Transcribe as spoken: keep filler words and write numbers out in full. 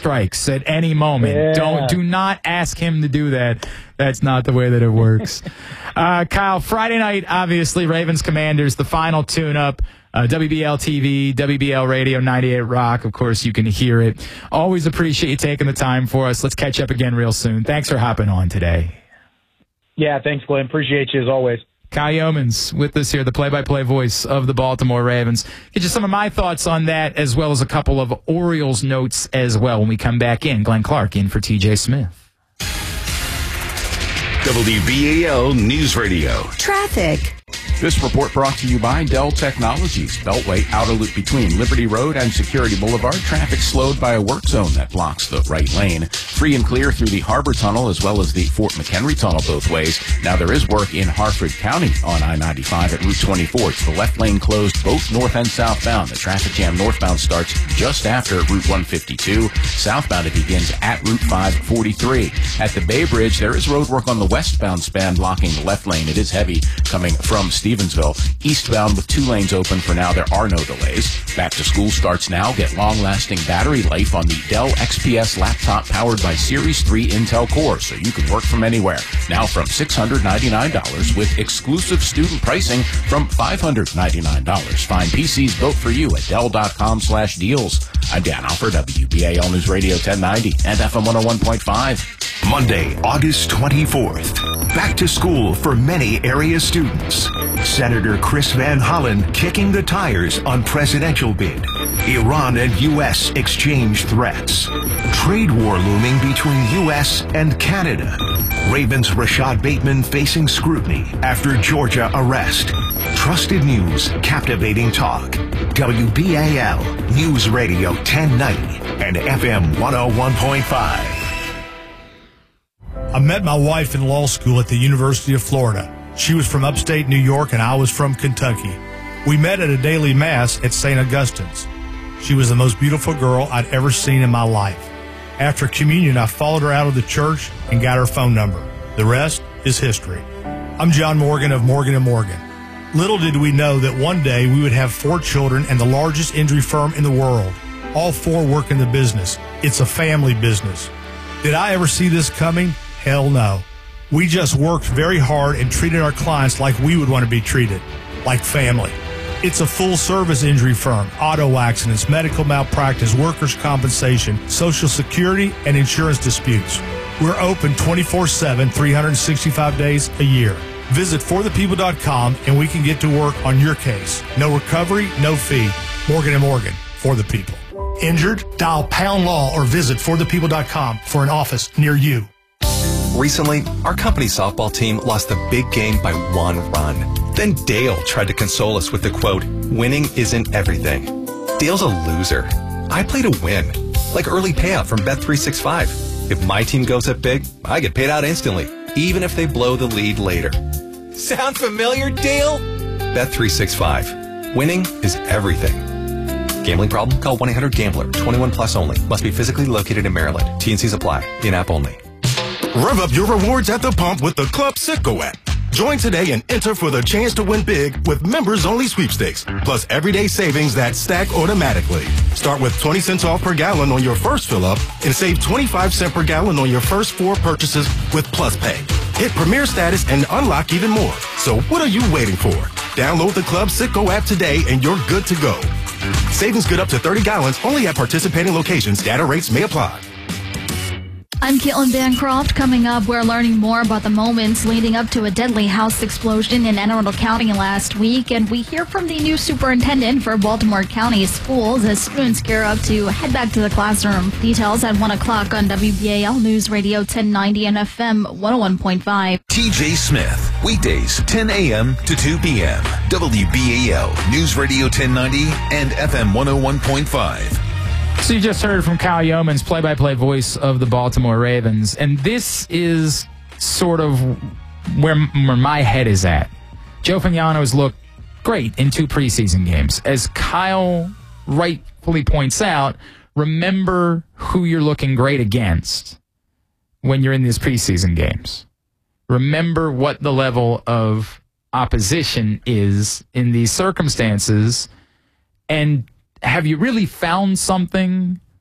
strikes at any moment. Yeah. Don't do not ask him to do that. That's not the way that it works. uh, Kyle, Friday night, obviously, Ravens Commanders, the final tune-up. Uh, W B L T V, W B L Radio, ninety-eight Rock. Of course, you can hear it. Always appreciate you taking the time for us. Let's catch up again real soon. Thanks for hopping on today. Yeah, thanks, Glenn. Appreciate you as always. Kyle Yeomans with us here, the play-by-play voice of the Baltimore Ravens. Get you some of my thoughts on that, as well as a couple of Orioles notes as well when we come back in. Glenn Clark in for T J Smith. W B A L News Radio. Traffic. This report brought to you by Dell Technologies. Beltway outer loop between Liberty Road and Security Boulevard. Traffic slowed by a work zone that blocks the right lane. Free and clear through the Harbor Tunnel as well as the Fort McHenry Tunnel both ways. Now there is work in Hartford County on I ninety-five at Route twenty-four. It's the left lane closed both north and southbound. The traffic jam northbound starts just after Route one fifty-two. Southbound it begins at Route five forty-three. At the Bay Bridge, there is road work on the westbound span blocking the left lane. It is heavy coming from Stevensville. Eastbound with two lanes open for now. There are no delays. Back to school starts now. Get long-lasting battery life on the Dell X P S laptop powered by Series three Intel Core, so you can work from anywhere. Now from six hundred ninety-nine dollars with exclusive student pricing from five hundred ninety-nine dollars. Find P Cs built for you at Dell.com slash deals. I'm Dan Alford, W B A L News Radio ten ninety and F M one oh one point five. Monday, August twenty-fourth. Back to school for many area students. Senator Chris Van Hollen kicking the tires on presidential bid. Iran and U S exchange threats. Trade war looming between U S and Canada. Ravens Rashad Bateman facing scrutiny after Georgia arrest. Trusted news, captivating talk. W B A L News Radio ten ninety and F M one oh one point five. I met my wife in law school at the University of Florida. She was from upstate New York and I was from Kentucky. We met at a daily mass at Saint Augustine's. She was the most beautiful girl I'd ever seen in my life. After communion, I followed her out of the church and got her phone number. The rest is history. I'm John Morgan of Morgan and Morgan. Little did we know that one day we would have four children and the largest injury firm in the world. All four work in the business. It's a family business. Did I ever see this coming? Hell no. We just worked very hard and treated our clients like we would want to be treated, like family. It's a full-service injury firm, auto accidents, medical malpractice, workers' compensation, Social Security, and insurance disputes. We're open twenty-four seven, three hundred sixty-five days a year. Visit for the people dot com and we can get to work on your case. No recovery, no fee. Morgan and Morgan, for the people. Injured? Dial pound law or visit for the people dot com for an office near you. Recently, our company softball team lost the big game by one run. Then Dale tried to console us with the quote, "Winning isn't everything." Dale's a loser. I play to win, like early payout from Bet three sixty-five. If my team goes up big, I get paid out instantly, even if they blow the lead later. Sound familiar, Dale? Bet three sixty-five. Winning is everything. Gambling problem? Call one eight hundred gambler. twenty-one plus only. Must be physically located in Maryland. T and Cs apply. In-app only. Rev up your rewards at the pump with the Club Citgo app. Join today and enter for the chance to win big with members-only sweepstakes, plus everyday savings that stack automatically. Start with twenty cents off per gallon on your first fill-up and save twenty-five cents per gallon on your first four purchases with Plus Pay. Hit Premier status and unlock even more. So what are you waiting for? Download the Club Citgo app today and you're good to go. Savings good up to thirty gallons only at participating locations. Data rates may apply. I'm Caitlin Bancroft. Coming up, we're learning more about the moments leading up to a deadly house explosion in Anne Arundel County last week. And we hear from the new superintendent for Baltimore County Schools as students gear up to head back to the classroom. Details at one o'clock on W B A L News Radio ten ninety and F M one oh one point five. T J Smith, weekdays ten a.m. to two p.m. W B A L News Radio ten ninety and F M one oh one point five. So you just heard from Kyle Yeomans, play-by-play voice of the Baltimore Ravens, and this is sort of where, where my head is at. Joe Fagnano's looked great in two preseason games. As Kyle rightfully points out, remember who you're looking great against when you're in these preseason games. Remember what the level of opposition is in these circumstances, and have you really found something